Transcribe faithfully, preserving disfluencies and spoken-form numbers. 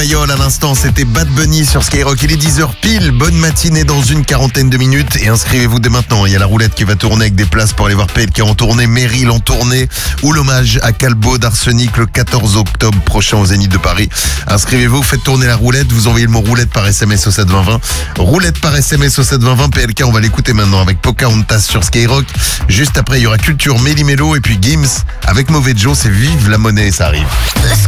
Mayol à l'instant, c'était Bad Bunny sur Skyrock. Il est dix heures pile, bonne matinée dans une quarantaine de minutes et inscrivez-vous dès maintenant. Il y a la roulette qui va tourner avec des places pour aller voir P L K en tournée, Meryl en tournée ou l'hommage à Calbo d'Arsenic le quatorze octobre prochain au Zénith de Paris. Inscrivez-vous, faites tourner la roulette, vous envoyez le mot roulette par S M S au sept vingt vingt. Roulette par S M S au sept vingt vingt, P L K, on va l'écouter maintenant avec Pocahontas sur Skyrock. Juste après, il y aura Culture, Méli-Mélo et puis Gims avec Mauvais Joe, c'est Vive la monnaie, ça arrive.